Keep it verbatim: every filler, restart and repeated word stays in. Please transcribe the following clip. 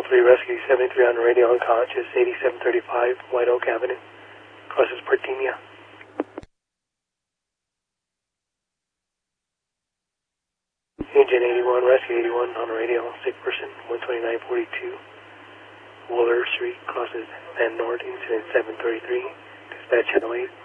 three Rescue seventy-three on radio, unconscious, eighty-seven thirty-five White Oak Avenue, crosses Parthenia. Engine eighty-one, Rescue eighty-one on radio, sick person, one twenty-nine forty-two, Wooler Street, crosses Van Nord, incident seven thirty-three, dispatch channel eight.